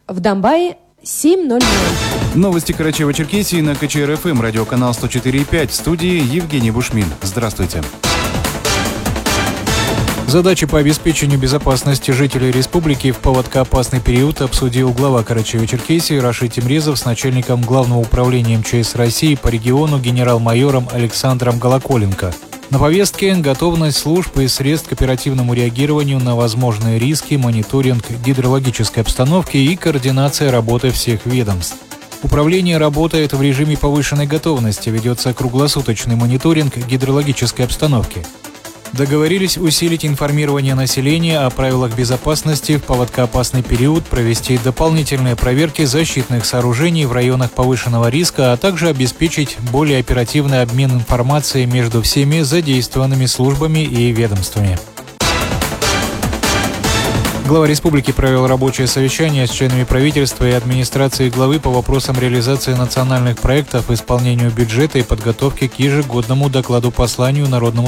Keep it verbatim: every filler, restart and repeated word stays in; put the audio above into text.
В Домбае семь ноль ноль. Новости Карачаево-Черкесии на ка че эр эф эм, радиоканал сто четыре и пять. В студии Евгений Бушмин. Здравствуйте. Задачи по обеспечению безопасности жителей республики в паводкоопасный период обсудил глава Карачаево-Черкесии Рашид Темрезов с начальником Главного управления эм че эс России по региону генерал-майором Александром Голоколенко. На повестке готовность служб и средств к оперативному реагированию на возможные риски, мониторинг гидрологической обстановки и координация работы всех ведомств. Управление работает в режиме повышенной готовности, ведется круглосуточный мониторинг гидрологической обстановки. Договорились усилить информирование населения о правилах безопасности в паводкоопасный период, провести дополнительные проверки защитных сооружений в районах повышенного риска, а также обеспечить более оперативный обмен информацией между всеми задействованными службами и ведомствами. Глава республики провел рабочее совещание с членами правительства и администрации главы по вопросам реализации национальных проектов, исполнению бюджета и подготовки к ежегодному докладу посланию Народному